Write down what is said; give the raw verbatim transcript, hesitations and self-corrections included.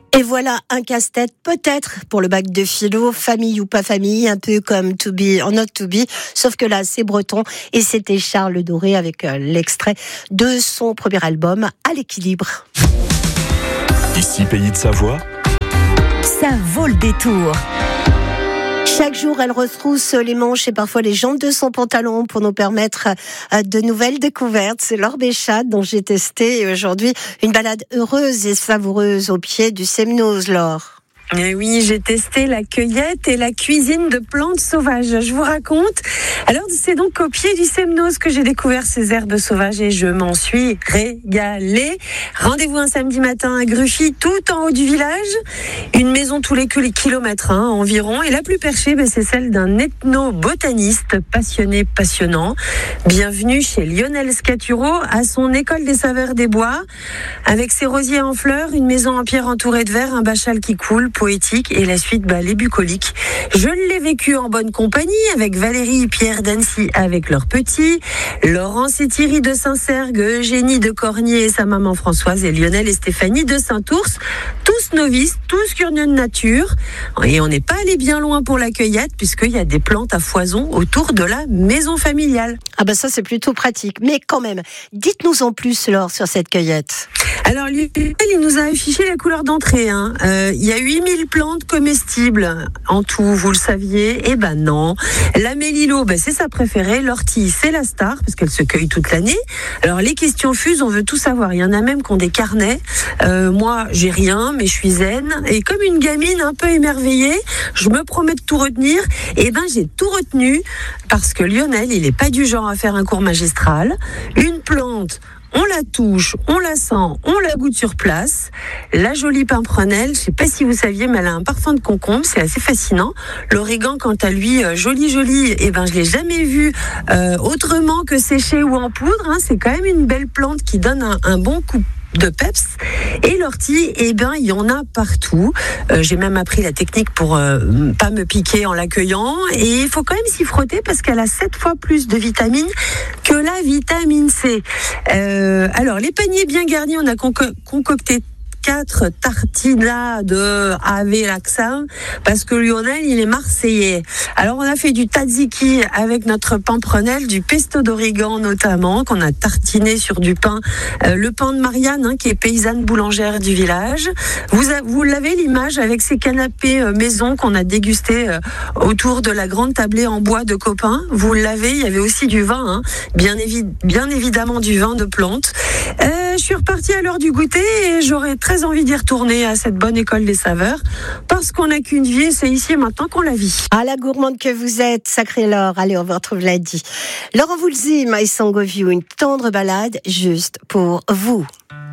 Et voilà un casse-tête peut-être pour le bac de philo, famille ou pas famille, un peu comme To Be or Not To Be, sauf que là c'est breton et c'était Charles Doré avec l'extrait de son premier album À l'équilibre. Ici Pays de Savoie, ça vaut le détour. Chaque jour, elle retrousse les manches et parfois les jambes de son pantalon pour nous permettre de nouvelles découvertes. C'est Laure Béchat dont j'ai testé aujourd'hui une balade heureuse et savoureuse au pied du Semnoz, Laure. Et oui, j'ai testé la cueillette et la cuisine de plantes sauvages. Je vous raconte. Alors, c'est donc au pied du Semnoz que j'ai découvert ces herbes sauvages et je m'en suis régalée. Rendez-vous un samedi matin à Gruffy, tout en haut du village. Une maison tous les kilomètres hein, environ. Et la plus perchée, ben, c'est celle d'un ethno-botaniste passionné, passionnant. Bienvenue chez Lionel Scaturo à son école des saveurs des bois. Avec ses rosiers en fleurs, une maison en pierre entourée de verre, un bachal qui coule, poétique, et la suite, bah, les bucoliques. Je l'ai vécu en bonne compagnie avec Valérie et Pierre d'Annecy avec leurs petits, Laurence et Thierry de Saint-Sergue, Eugénie de Cornier et sa maman Françoise, et Lionel et Stéphanie de Saint-Ours, tous novices, tous curieux de nature. Et on n'est pas allé bien loin pour la cueillette puisqu'il y a des plantes à foison autour de la maison familiale. Ah bah ça c'est plutôt pratique, mais quand même, dites-nous en plus Laure sur cette cueillette. Alors, lui, il nous a affiché la couleur d'entrée. Hein. Euh, il y a huit mille plantes comestibles en tout, vous le saviez. Eh ben non. La mélilo, ben, c'est sa préférée. L'ortie, c'est la star, parce qu'elle se cueille toute l'année. Alors, les questions fusent, on veut tout savoir. Il y en a même qui ont des carnets. Euh, moi, j'ai rien, mais je suis zen. Et comme une gamine un peu émerveillée, je me promets de tout retenir. Eh ben, j'ai tout retenu, parce que Lionel, il n'est pas du genre à faire un cours magistral. Une plante... on la touche, on la sent, on la goûte sur place. La jolie pimprenelle, je ne sais pas si vous saviez, mais elle a un parfum de concombre, c'est assez fascinant. L'origan, quant à lui, euh, joli, joli, eh ben, je ne l'ai jamais vu euh, autrement que séché ou en poudre. Hein. C'est quand même une belle plante qui donne un, un bon coup de peps. Et l'ortie, eh ben, il y en a partout. Euh, j'ai même appris la technique pour euh, pas me piquer en l'accueillant. Et il faut quand même s'y frotter parce qu'elle a sept fois plus de vitamines que la vitamine C. Euh, alors, les paniers bien garnis, on a conco- concocté quatre tartinas de Ave Laxam parce que Lionel il est marseillais. Alors on a fait du tzatziki avec notre pimprenelle, du pesto d'origan notamment qu'on a tartiné sur du pain, euh, le pain de Marianne hein, qui est paysanne boulangère du village. Vous, a, vous l'avez l'image avec ces canapés euh, maison qu'on a dégusté euh, autour de la grande tablée en bois de copains. Vous l'avez, il y avait aussi du vin, hein, bien, évi- bien évidemment du vin de plante. Euh, je suis repartie à l'heure du goûter et j'aurais très envie d'y retourner à cette bonne école des saveurs parce qu'on n'a qu'une vie et c'est ici et maintenant qu'on la vit. Ah, la gourmande que vous êtes, sacrée Laure. Allez, on vous retrouve lundi. Laurent Voulzy, My Song of You, une tendre balade juste pour vous.